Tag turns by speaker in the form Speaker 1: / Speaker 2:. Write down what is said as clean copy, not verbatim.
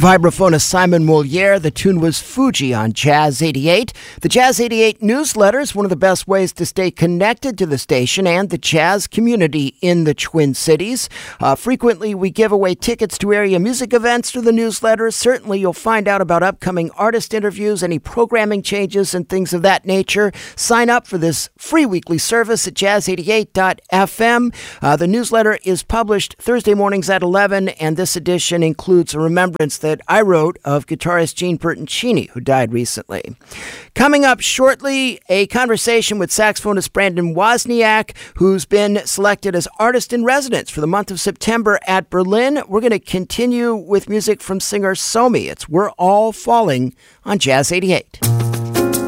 Speaker 1: Vibraphone Simon Moliere. The tune was Fuji on Jazz 88. The Jazz 88 newsletter is one of the best ways to stay connected to the station and the jazz community in the Twin Cities. Frequently, we give away tickets to area music events through the newsletter. Certainly, you'll find out about upcoming artist interviews, any programming changes, and things of that nature. Sign up for this free weekly service at jazz88.fm. The newsletter is published Thursday mornings at 11, and this edition includes a remembrance that I wrote of guitarist Gene Bertoncini, who died recently. Coming up shortly, a conversation with saxophonist Brandon Wozniak, who's been selected as artist in residence for the month of September at Berlin. We're going to continue with music from singer Somi. It's We're All Falling on Jazz 88.